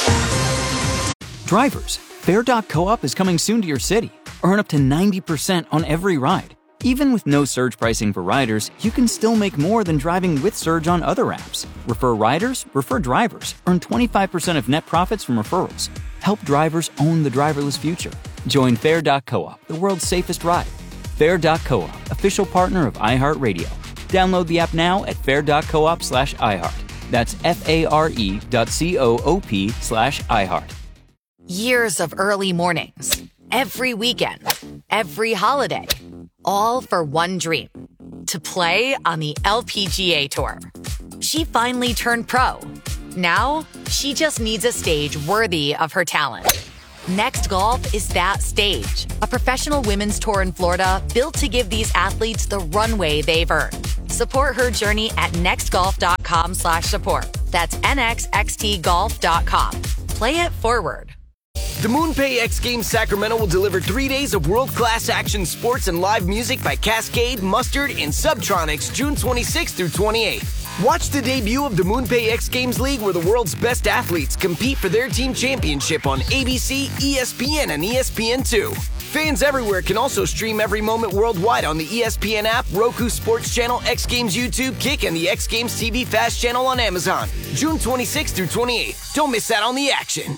Drivers, Fair dot coop is coming soon to your city. Earn up to ninety percent on every ride. Even with no surge pricing for riders, you can still make more than driving with Surge on other apps. Refer riders, refer drivers. Earn twenty-five percent of net profits from referrals. Help drivers own the driverless future. Join Fair dot coop, the world's safest ride. Fair dot coop, official partner of iHeartRadio. Download the app now at fair dot coop slash iHeart. That's F-A-R-E dot C-O-O-P slash iHeart. Years of early mornings, every weekend, every holiday, all for one dream, to play on the L P G A Tour. She finally turned pro. Now, she just needs a stage worthy of her talent. Next Golf is that stage, a professional women's tour in Florida built to give these athletes the runway they've earned. Support her journey at nextgolf.com slash support. That's nxxtgolf dot com. Play it forward. The MoonPay X Games Sacramento will deliver three days of world-class action sports and live music by Cascade, Mustard, and Subtronics June twenty-sixth through twenty-eighth. Watch the debut of the MoonPay X Games League, where the world's best athletes compete for their team championship on A B C, E S P N, and E S P N two. Fans everywhere can also stream every moment worldwide on the E S P N app, Roku Sports Channel, X Games YouTube, Kick, and the X Games T V Fast channel on Amazon. June twenty-sixth through twenty-eighth. Don't miss out on the action.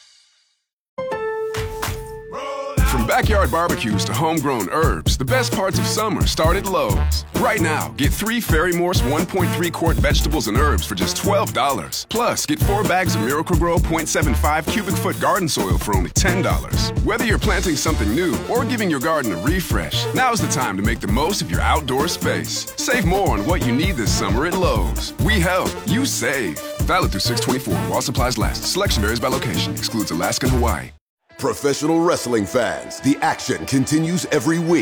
From backyard barbecues to homegrown herbs, the best parts of summer start at Lowe's. Right now, get three Ferry Morse one point three quart vegetables and herbs for just twelve dollars. Plus, get four bags of Miracle-Gro zero point seven five cubic foot garden soil for only ten dollars. Whether you're planting something new or giving your garden a refresh, now's the time to make the most of your outdoor space. Save more on what you need this summer at Lowe's. We help, you save. Valid through six twenty-four while supplies last. Selection varies by location. Excludes Alaska and Hawaii. Professional wrestling fans, the action continues every week.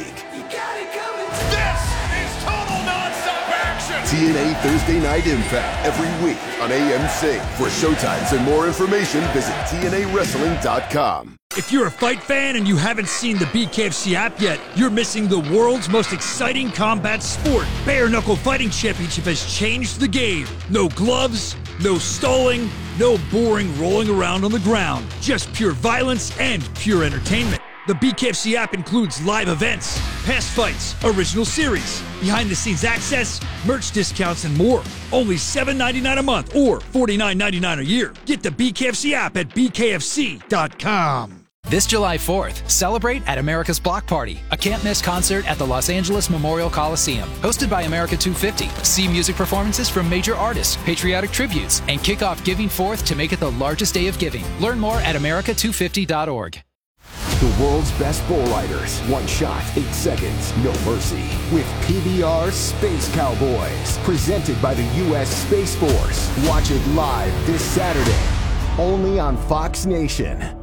This is total nonstop action. T N A Thursday Night Impact every week on A M C. For showtimes and more information, visit T N A wrestling dot com. If you're a fight fan and you haven't seen the B K F C app yet, you're missing the world's most exciting combat sport. Bare Knuckle Fighting Championship has changed the game. No gloves, no stalling, no boring rolling around on the ground. Just pure violence and pure entertainment. The B K F C app includes live events, past fights, original series, behind-the-scenes access, merch discounts, and more. Only seven ninety-nine a month or forty-nine ninety-nine a year. Get the B K F C app at B K F C dot com. This July fourth, celebrate at America's Block Party, a can't-miss concert at the Los Angeles Memorial Coliseum. Hosted by America two fifty, see music performances from major artists, patriotic tributes, and kick off Giving Fourth to make it the largest day of giving. Learn more at America two fifty dot org. The world's best bull riders. One shot, eight seconds, no mercy. With P B R Space Cowboys. Presented by the U S Space Force. Watch it live this Saturday. Only on Fox Nation.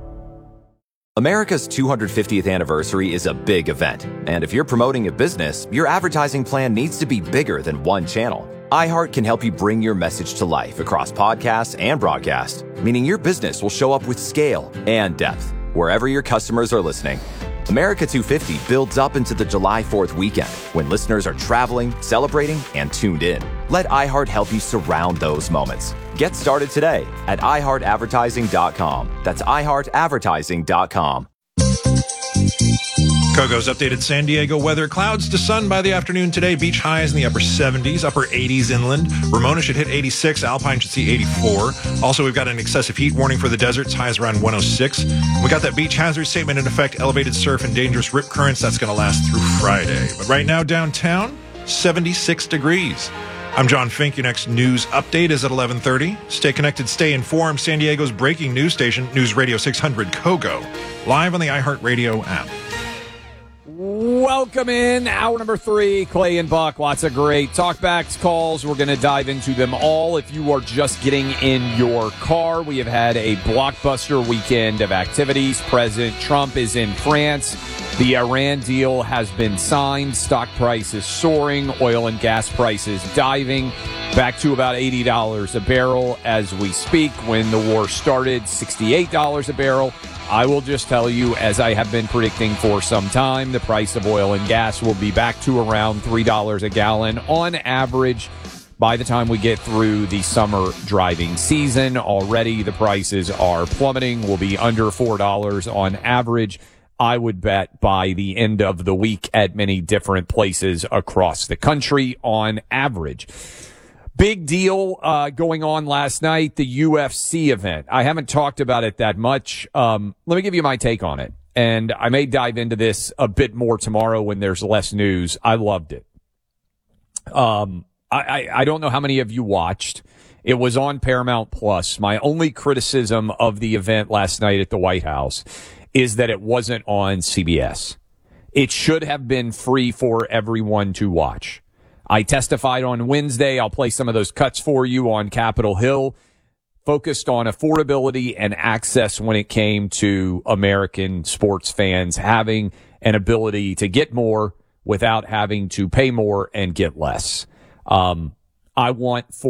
America's two hundred fiftieth anniversary is a big event, and if you're promoting a business, your advertising plan needs to be bigger than one channel. iHeart can help you bring your message to life across podcasts and broadcast, meaning your business will show up with scale and depth wherever your customers are listening. America two fifty builds up into the July fourth weekend when listeners are traveling, celebrating, and tuned in. Let iHeart help you surround those moments. Get started today at i heart advertising dot com. That's i heart advertising dot com. Kogo's updated San Diego weather. Clouds to sun by the afternoon today. Beach highs in the upper seventies, upper eighties inland. Ramona should hit eighty-six. Alpine should see eighty-four. Also, we've got an excessive heat warning for the deserts. Highs around one oh six. We got that beach hazard statement in effect. Elevated surf and dangerous rip currents. That's going to last through Friday. But right now, downtown, seventy-six degrees. I'm John Fink. Your next news update is at eleven thirty. Stay connected, stay informed. San Diego's breaking news station, News Radio six hundred Kogo. Live on the iHeartRadio app. Welcome in, hour number three. Clay and Buck, lots of great talkbacks, calls. We're going to dive into them all. If you are just getting in your car, we have had a blockbuster weekend of activities. President Trump is in France. The Iran deal has been signed. Stock prices soaring. Oil and gas prices diving back to about eighty dollars a barrel as we speak. When the war started, sixty-eight dollars a barrel. I will just tell you, as I have been predicting for some time, the price of oil and gas will be back to around three dollars a gallon on average by the time we get through the summer driving season. Already the prices are plummeting. We'll be under four dollars on average, I would bet, by the end of the week at many different places across the country on average. Big deal uh, going on last night, the U F C event. I haven't talked about it that much. Um, let me give you my take on it. And I may dive into this a bit more tomorrow when there's less news. I loved it. Um, I, I, I don't know how many of you watched. It was on Paramount Plus. My only criticism of the event last night at the White House is that it wasn't on C B S. It should have been free for everyone to watch. I testified on Wednesday. I'll play some of those cuts for you on Capitol Hill, focused on affordability and access when it came to American sports fans having an ability to get more without having to pay more and get less. Um, I want for